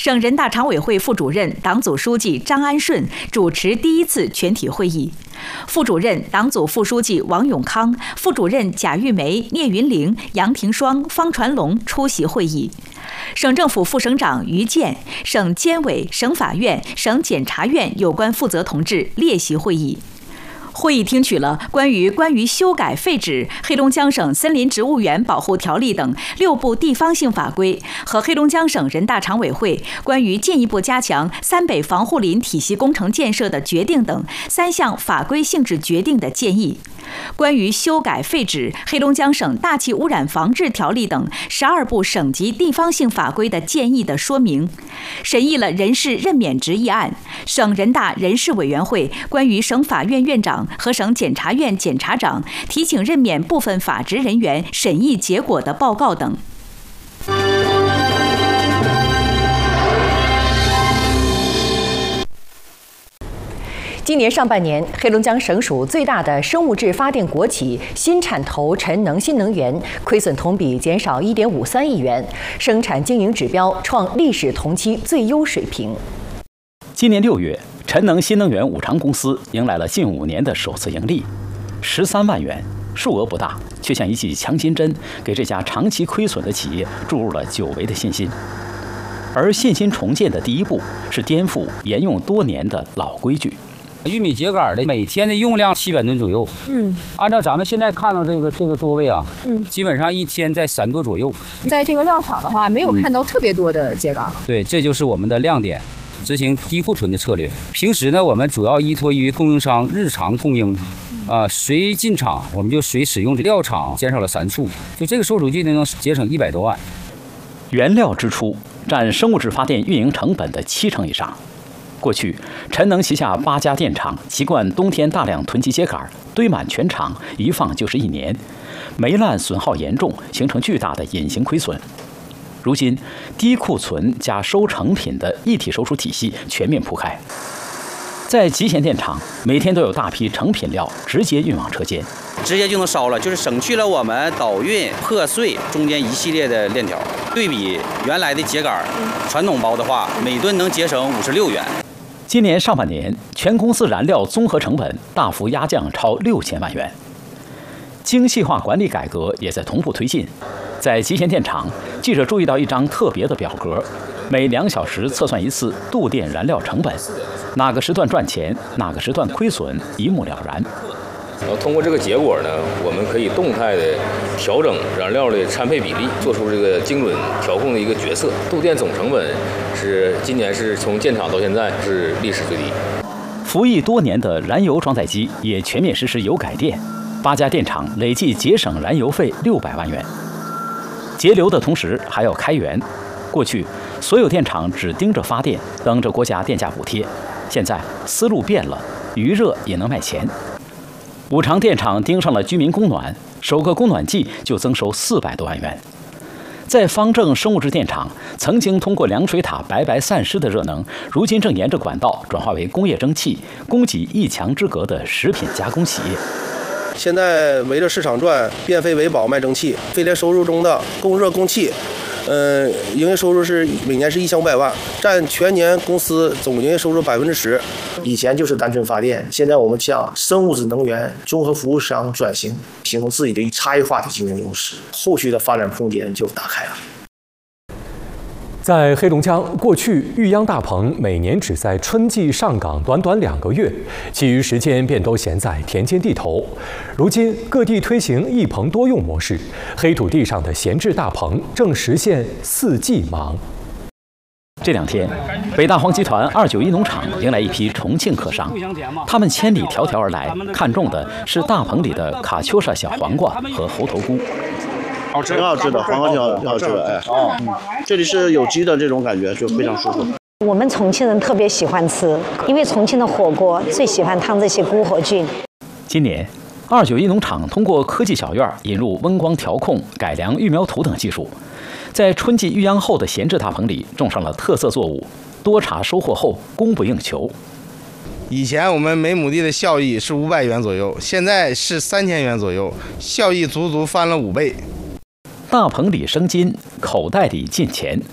省人大常委会副主任、党组书记张安顺主持第一次全体会议，副主任、党组副书记王永康、副主任贾玉梅、聂云玲、杨廷双、方传龙出席会议。省政府副省长于健、省监委、省法院、省检察院有关负责同志列席会议。会议听取了关于修改废止《黑龙江省森林植物园保护条例》等6部地方性法规和黑龙江省人大常委会关于进一步加强三北防护林体系工程建设的决定等3项法规性质决定的建议，关于修改废止《黑龙江省大气污染防治条例》等12部省级地方性法规的建议的说明，审议了人事任免职议案，省人大人事委员会关于省法院院长和省检察院检察长提请任免部分法职人员审议结果的报告等。 今年上半年，黑龙江省属最大的生物质发电国企新产投晨能新能源亏损同比减少1.53亿元，生产经营指标创历史同期最优水平。 今年6月，晨能新能源五常公司迎来了近5年的首次盈利，13万元，数额不大，却像一剂强心针，给这家长期亏损的企业注入了久违的信心。而信心重建的第一步是颠覆沿用多年的老规矩。 玉米秸秆的每天的用量700吨左右。按照咱们现在看到这个座位啊，基本上一天在3多左右。 在这个料场的话，没有看到特别多的秸秆。 对，这就是我们的亮点。执行低库存的策略。平时呢，我们主要依托于供应商日常供应，随进场我们就随使用的料场减少了3处，就这个售出去呢能节省100多万。 原料支出占生物质发电运营成本的70%以上。过去，晨能旗下8家电厂习惯冬天大量囤积秸秆，堆满全厂，一放就是1年，霉烂损耗严重，形成巨大的隐形亏损。如今，低库存加收成品的一体售出体系全面铺开，在集贤电厂，每天都有大批成品料直接运往车间， 直接就能烧了，就是省去了我们倒运、破碎中间一系列的链条。对比原来的秸秆传统包的话，每吨能节省56元。 今年上半年，全公司燃料综合成本大幅压降超6000万元。精细化管理改革也在同步推进。在集贤电厂，记者注意到一张特别的表格，每2小时测算一次度电燃料成本，哪个时段赚钱，哪个时段亏损，一目了然。 然后通过这个结果呢，我们可以动态的调整燃料的掺配比例，做出这个精准调控的一个决策。度电总成本是今年是从建厂到现在是历史最低。 服役多年的燃油装载机也全面实施油改电，8家电厂累计节省燃油费600万元。节流的同时还要开源。过去，所有电厂只盯着发电，等着国家电价补贴。现在思路变了，余热也能卖钱。五常电厂盯上了居民供暖，首个供暖季就增收400多万元。在方正生物质电厂，曾经通过凉水塔白白散失的热能，如今正沿着管道转化为工业蒸汽，供给一墙之隔的食品加工企业。 现在围着市场转，变废为宝卖蒸汽。非联收入中的供热供气，营业收入是每年是1500万，占全年公司总营业收入10%。 以前就是单纯发电，现在我们向生物质能源综合服务商转型，形成自己的差异化的竞争优势，后续的发展空间就打开了。 在黑龙江，过去玉秧大棚每年只在春季上岗短短2个月，其余时间便都闲在田间地头。如今，各地推行一棚多用模式，黑土地上的闲置大棚正实现4季忙。 这2天，北大荒集团291农场迎来一批重庆客商，他们千里迢迢而来，看中的是大棚里的卡秋莎小黄瓜和猴头菇。 好吃，挺好吃的，黄瓜挺好吃的，这里是有机的，这种感觉就非常舒服。 我们重庆人特别喜欢吃，因为重庆的火锅最喜欢烫这些菇和菌。 今年，291农场通过科技小院引入温光调控、改良育苗土等技术，在春季育秧后的闲置大棚里种上了特色作物，多茬收获后供不应求。 以前我们每亩地的效益是500元左右，现在是3000元左右，效益足足翻了5倍。 大棚里生金，口袋里进钱。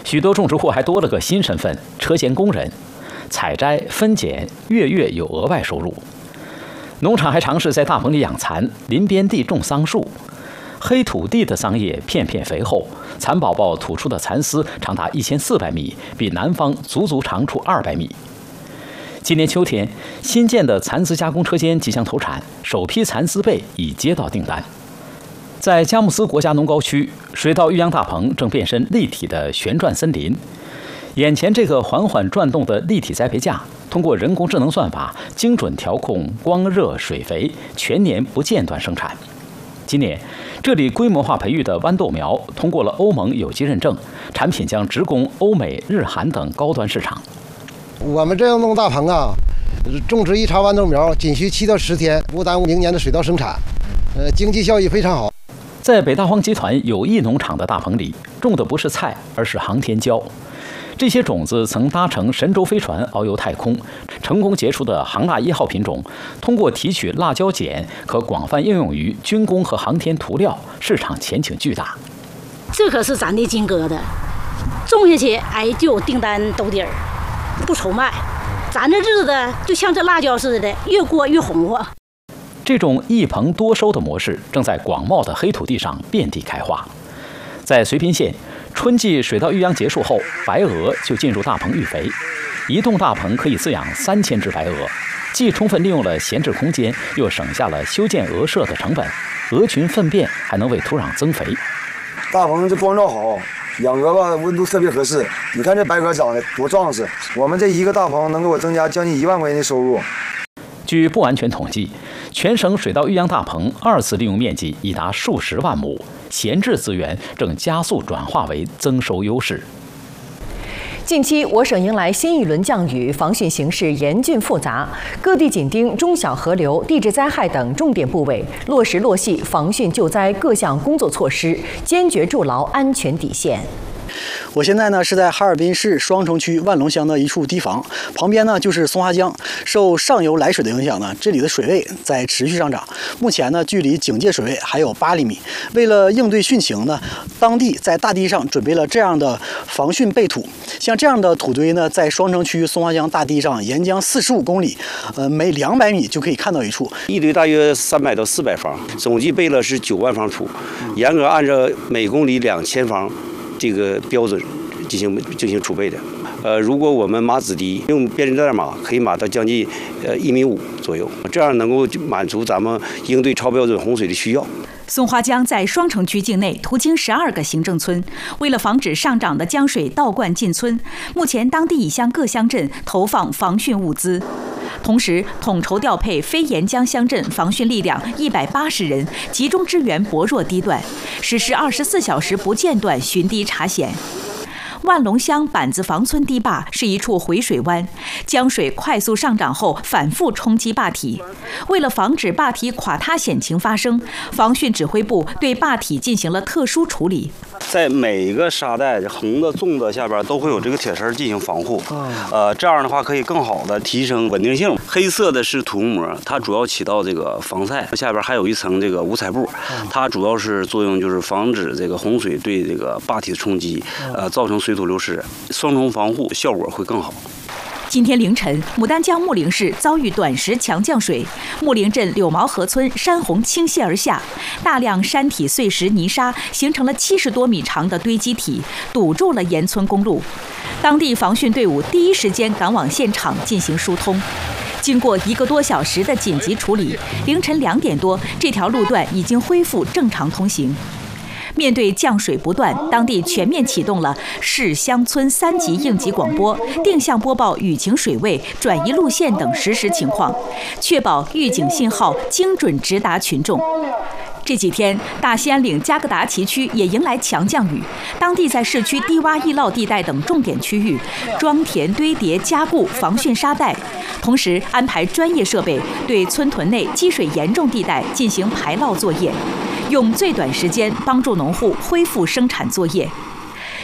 许多种植户还多了个新身份——车间工人，采摘、分拣，月月有额外收入。农场还尝试在大棚里养蚕，林边地种桑树。黑土地的桑叶片片肥厚，蚕宝宝吐出的蚕丝长达1400米，比南方足足长出200米。今年秋天，新建的蚕丝加工车间即将投产，首批蚕丝被已接到订单。在佳木斯国家农高区，水稻育秧大棚正变身立体的旋转森林。眼前这个缓缓转动的立体栽培架，通过人工智能算法，精准调控光热水肥，全年不间断生产。今年，这里规模化培育的豌豆苗通过了欧盟有机认证，产品将直供欧美、日韩等高端市场。 我们这样弄大棚啊，种植一茬豌豆苗仅需7到10天，不耽误明年的水稻生产，经济效益非常好。 在北大荒集团友谊农场的大棚里，种的不是菜，而是航天椒。这些种子曾搭乘神舟飞船遨游太空，成功结出的航蜡1号品种，通过提取辣椒碱，可广泛应用于军工和航天涂料，市场前景巨大。 这可是咱的金鸽子，种下去，哎，就有订单兜底儿，不愁卖。咱这日子就像这辣椒似的，越过越红火。 这种一棚多收的模式正在广袤的黑土地上遍地开花。在绥平县，春季水稻育秧结束后，白鹅就进入大棚育肥。一栋大棚可以饲养3000只白鹅，既充分利用了闲置空间，又省下了修建鹅舍的成本。鹅群粪便还能为土壤增肥。 大棚这光照好，养鹅吧温度特别合适。你看这白鹅长得多壮实，我们这一个大棚能给我增加将近1万块钱的收入。 据不完全统计，全省水稻育秧大棚2次利用面积已达数十万亩，闲置资源正加速转化为增收优势。 近期，我省迎来新一轮降雨，防汛形势严峻复杂，各地紧盯中小河流、地质灾害等重点部位，落实落细防汛救灾各项工作措施，坚决筑牢安全底线。 我现在呢是在哈尔滨市双城区万隆乡的一处堤防，旁边呢就是松花江。受上游来水的影响呢，这里的水位在持续上涨。目前呢，距离警戒水位还有8厘米。为了应对汛情呢，当地在大堤上准备了这样的防汛备土。像这样的土堆呢，在双城区松花江大堤上沿江45公里，每200米就可以看到一处。 一堆大约300到400方，总计备了是9万方土，严格按照每公里2000方。这个标准进行储备的，如果我们码子堤用编织袋码，可以码到将近1.5米左右，这样能够满足咱们应对超标准洪水的需要。 松花江在双城区境内途经12个行政村，为了防止上涨的江水倒灌进村，目前当地已向各乡镇投放防汛物资。同时，统筹调配非沿江乡镇防汛力量180人，集中支援薄弱堤段，实施24小时不间断巡堤查险。万隆乡板子房村堤坝是一处回水湾，江水快速上涨后反复冲击坝体。为了防止坝体垮塌险情发生，防汛指挥部对坝体进行了特殊处理。 在每个沙袋横的、纵的下边都会有这个铁丝进行防护，这样的话可以更好的提升稳定性。黑色的是土木膜，它主要起到这个防晒，下边还有一层这个五彩布，它主要是作用就是防止这个洪水对这个坝体的冲击，造成水土流失，双重防护效果会更好。 今天凌晨，牡丹江木陵市遭遇短时强降水，木陵镇柳毛河村山洪倾泻而下，大量山体碎石泥沙形成了70多米长的堆积体，堵住了沿村公路。当地防汛队伍第一时间赶往现场进行疏通。经过1个多小时的紧急处理，凌晨2点多，这条路段已经恢复正常通行。面对降水不断，当地全面启动了市乡村3级应急广播，定向播报雨情水位、转移路线等实时情况，确保预警信号精准直达群众。这几天，大兴安岭加格达奇区也迎来强降雨，当地在市区低洼易涝地带等重点区域装填堆叠加固防汛沙袋，同时安排专业设备对村屯内积水严重地带进行排涝作业，用最短时间帮助农户恢复生产作业。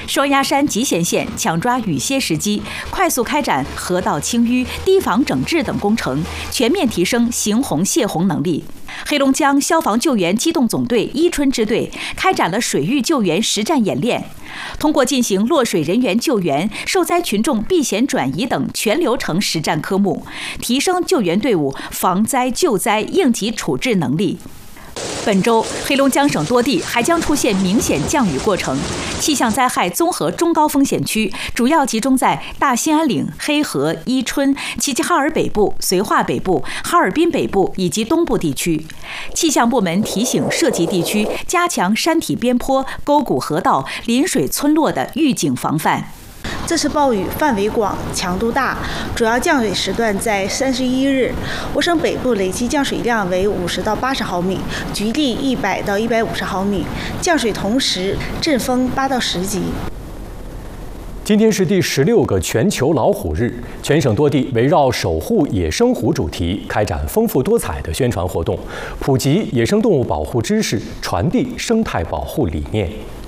双鸭山集贤县抢抓雨歇时机，快速开展河道清淤、堤防整治等工程，全面提升行洪泄洪能力。黑龙江消防救援机动总队伊春支队开展了水域救援实战演练，通过进行落水人员救援、受灾群众避险转移等全流程实战科目，提升救援队伍防灾救灾应急处置能力。本周，黑龙江省多地还将出现明显降雨过程，气象灾害综合中高风险区主要集中在大兴安岭、黑河、伊春、齐齐哈尔北部、绥化北部、哈尔滨北部以及东部地区。气象部门提醒涉及地区加强山体边坡、沟谷河道、临水村落的预警防范。 这次暴雨范围广、强度大，主要降水时段在31日，我省北部累计降水量为50到80毫米，局地100到150毫米，降水同时阵风8到10级。 今天是第16个全球老虎日，全省多地围绕守护野生虎主题开展丰富多彩的宣传活动，普及野生动物保护知识，传递生态保护理念。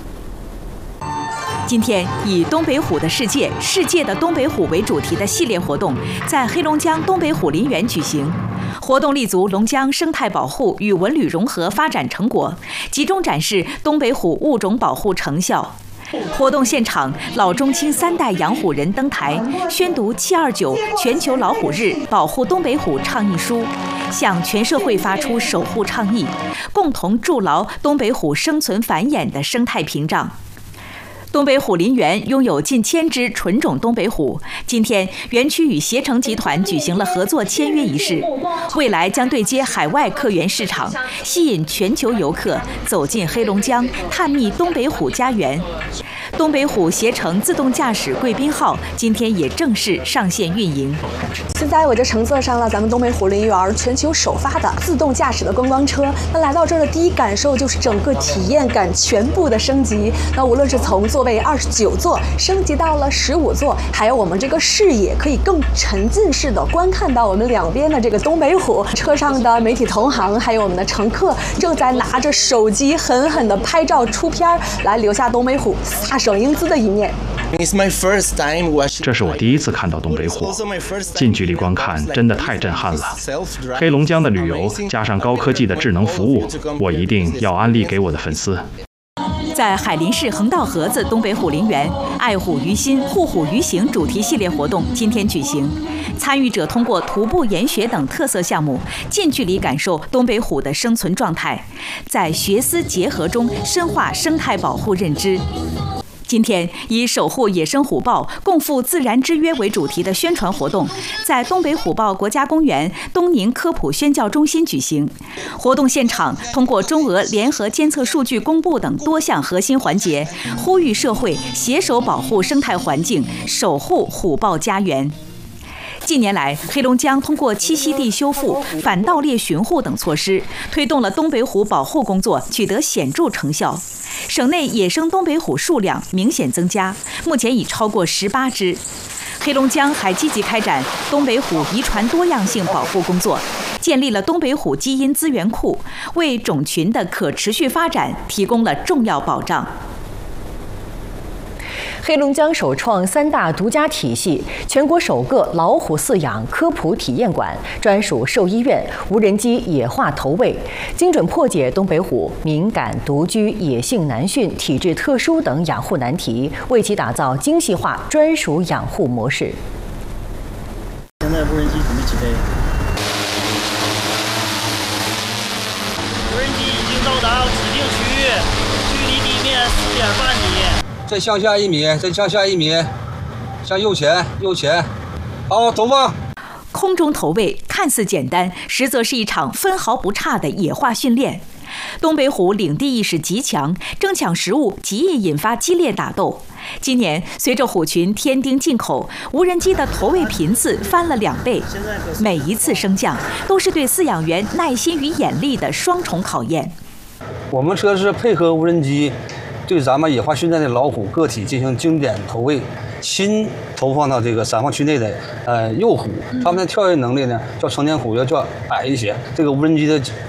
今天以东北虎的世界、世界的东北虎为主题的系列活动在黑龙江东北虎林园举行。活动立足龙江生态保护与文旅融合发展成果，集中展示东北虎物种保护成效。活动现场，老中青3代养虎人登台，宣读729全球老虎日保护东北虎倡议书，向全社会发出守护倡议，共同筑牢东北虎生存繁衍的生态屏障。东北虎林园拥有近1000只纯种东北虎。今天，园区与携程集团举行了合作签约仪式，未来将对接海外客源市场，吸引全球游客走进黑龙江，探秘东北虎家园。东北虎携程自动驾驶贵宾号今天也正式上线运营。 现在我就乘坐上了咱们东北虎林园全球首发的自动驾驶的观光车。那来到这儿的第一感受就是整个体验感全部的升级。那无论是从座位29座升级到了15座，还有我们这个视野可以更沉浸式的观看到我们两边的这个东北虎。车上的媒体同行还有我们的乘客正在拿着手机狠狠的拍照出片，来留下东北虎飒爽英姿的一面。 这是我第一次看到东北虎，近距离观看真的太震撼了。黑龙江的旅游加上高科技的智能服务，我一定要安利给我的粉丝。 在海林市横道河子东北虎林园，爱虎于心，护虎于行主题系列活动今天举行。参与者通过徒步研学等特色项目，近距离感受东北虎的生存状态，在学思结合中深化生态保护认知。今天以守护野生虎豹、共赴自然之约为主题的宣传活动，在东北虎豹国家公园东宁科普宣教中心举行。活动现场通过中俄联合监测数据公布等多项核心环节，呼吁社会携手保护生态环境，守护虎豹家园。近年来，黑龙江通过栖息地修复、反盗猎巡护等措施，推动了东北虎保护工作取得显著成效。省内野生东北虎数量明显增加，目前已超过18只。黑龙江还积极开展东北虎遗传多样性保护工作，建立了东北虎基因资源库，为种群的可持续发展提供了重要保障。 黑龙江首创3大独家体系，全国首个老虎饲养科普体验馆、专属兽医院、无人机野化投喂，精准破解东北虎敏感、独居、野性难驯、体质特殊等养护难题，为其打造精细化专属养护模式。 现在无人机准备起飞， 无人机已经到达指定区域，距离地面4.8米。 再向下1米，再向下1米，向右前，好，走吧。 空中投喂看似简单，实则是一场分毫不差的野化训练。东北虎领地意识极强，争抢食物极易引发激烈打斗。今年随着虎群添丁进口，无人机的投喂频次翻了2倍，每一次升降都是对饲养员耐心与眼力的双重考验。 我们车是配合无人机，对咱们野化训练的老虎个体进行经典投喂，新投放到这个散放区内的幼虎，它们的跳跃能力呢，较成年虎要矮一些。这个无人机的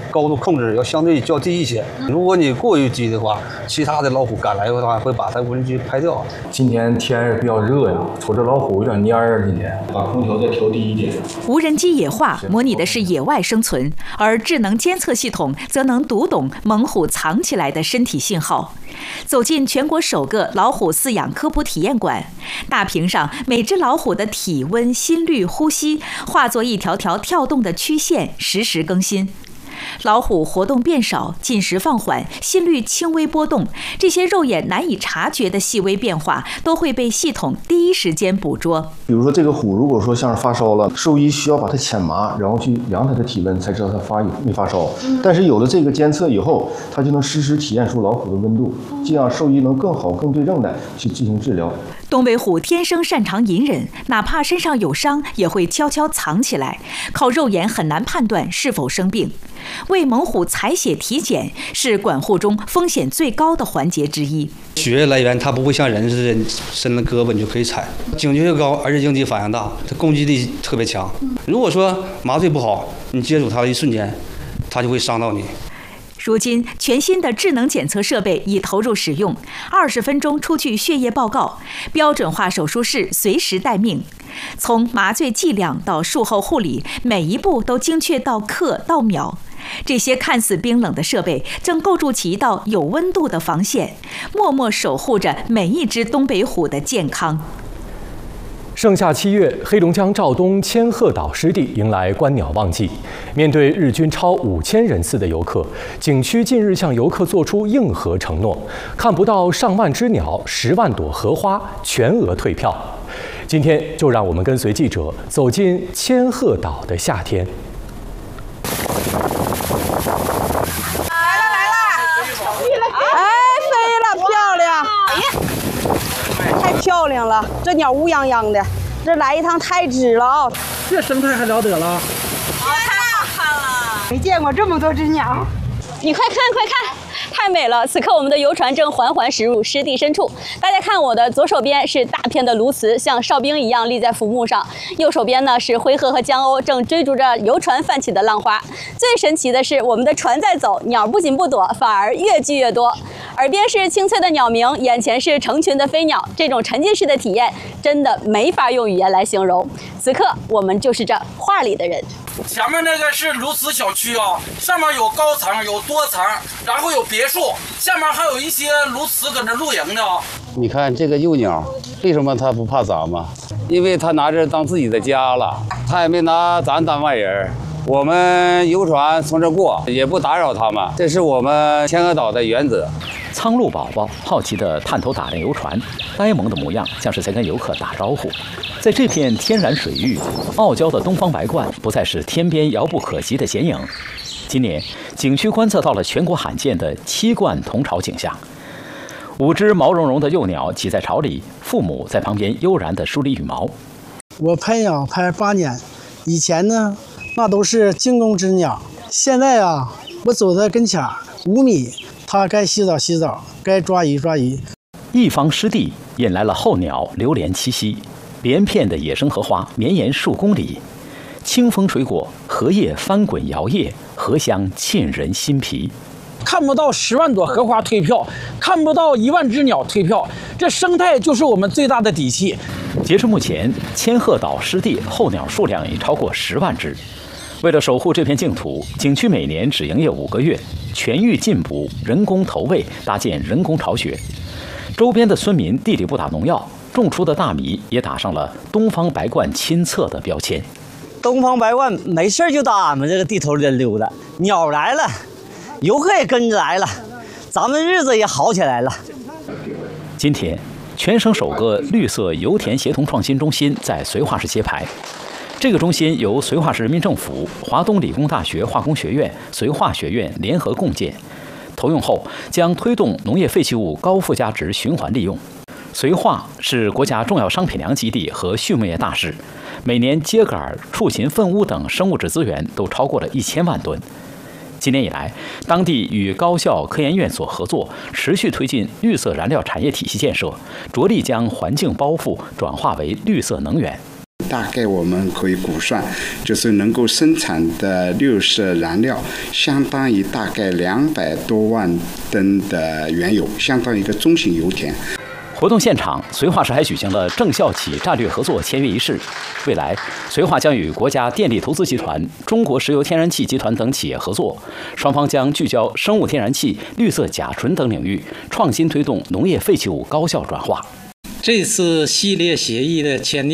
高度控制要相对较低一些。如果你过于低的话，其他的老虎赶来的话会把它无人机拍掉。 今天天也比较热呀，瞅这老虎有点蔫儿，今天把空调再调低一点。 无人机野化模拟的是野外生存，而智能监测系统则能读懂猛虎藏起来的身体信号。走进全国首个老虎饲养科普体验馆，大屏上每只老虎的体温、心率、呼吸化作一条条跳动的曲线，实时更新。老虎活动变少，进食放缓，心率轻微波动，这些肉眼难以察觉的细微变化都会被系统第一时间捕捉。 比如说这个虎，如果说像是发烧了，兽医需要把它牵麻，然后去量它的体温，才知道它发没发烧。但是有了这个监测以后，它就能实时体验出老虎的温度，这样兽医能更好、更对症的去进行治疗。 东北虎天生擅长隐忍，哪怕身上有伤，也会悄悄藏起来，靠肉眼很难判断是否生病。为猛虎采血体检是管护中风险最高的环节之一。 血液来源它不会像人似的伸了胳膊你就可以采，警觉性高，而且应激反应大，它攻击力特别强。如果说麻醉不好，你接触它的一瞬间，它就会伤到你。 如今，全新的智能检测设备已投入使用，20分钟出具血液报告，标准化手术室随时待命。从麻醉剂量到术后护理，每一步都精确到克到秒。这些看似冰冷的设备正构筑起一道有温度的防线，默默守护着每一只东北虎的健康。 盛夏7月，黑龙江肇东千鹤岛湿地迎来观鸟旺季。面对日均超5000人次的游客，景区近日向游客做出硬核承诺：看不到上万只鸟、10万朵荷花，全额退票。今天就让我们跟随记者走进千鹤岛的夏天。 太漂亮了，这鸟乌泱泱的，这来一趟太值了啊！ 这生态还了得了， 太好看了，没见过这么多只鸟。 你快看快看，太美了！此刻我们的游船正缓缓驶入湿地深处，大家看，我的左手边是大片的鸬鹚，像哨兵一样立在浮木上；右手边呢是灰鹤和江鸥，正追逐着游船泛起的浪花。最神奇的是，我们的船在走，鸟不仅不躲，反而越聚越多。耳边是清脆的鸟鸣，眼前是成群的飞鸟，这种沉浸式的体验真的没法用语言来形容。此刻我们就是这画里的人。 前面那个是鸬鹚小区啊，上面有高层，有多层，然后有别墅，下面还有一些鸬鹚搁那露营呢。 你看这个幼鸟，为什么它不怕咱们？因为它拿这当自己的家了，它也没拿咱当外人。我们游船从这过，也不打扰他们，这是我们千鹤岛的原则。 苍鹭宝宝好奇地探头打量游船，呆萌的模样像是在跟游客打招呼。在这片天然水域，傲娇的东方白鹳不再是天边遥不可及的剪影。今年，景区观测到了全国罕见的7鹳同巢景象。5只毛茸茸的幼鸟挤在巢里，父母在旁边悠然地梳理羽毛。 我拍鸟拍8年，以前呢，那都是惊弓之鸟，现在啊，我走在跟前5米，它该洗澡洗澡，该抓鱼抓鱼。 一方湿地引来了候鸟流连栖息，连片的野生荷花绵延数公里，清风吹过，荷叶翻滚摇曳，荷香沁人心脾。 看不到10万朵荷花退票，看不到1万只鸟退票，这生态就是我们最大的底气。 截至目前，千鹤岛湿地候鸟数量已超过10万只。为了守护这片净土，景区每年只营业5个月，全域禁捕、人工投喂、搭建人工巢穴。周边的村民地里不打农药，种出的大米也打上了东方白鹳亲测的标签。 东方白鹳没事就到俺们这个地头里溜达，鸟来了，游客也跟着来了，咱们日子也好起来了。 今天，全省首个绿色油田协同创新中心在绥化市揭牌。这个中心由绥化市人民政府、华东理工大学化工学院、绥化学院联合共建。投用后，将推动农业废弃物高附加值循环利用。绥化是国家重要商品粮基地和畜牧业大市，每年秸秆、畜禽粪污等生物质资源都超过了1000万吨。今年以来，当地与高校、科研院所合作，持续推进绿色燃料产业体系建设，着力将环境包袱转化为绿色能源。 大概我们可以估算，就是能够生产的绿色燃料相当于大概200多万吨的原油，相当于一个中型油田。 活动现场，绥化市还举行了郑校企战略合作签约仪式。未来，绥化将与国家电力投资集团、中国石油天然气集团等企业合作，双方将聚焦生物天然气、绿色甲醇等领域，创新推动农业废弃物高效转化。 这次系列协议的签订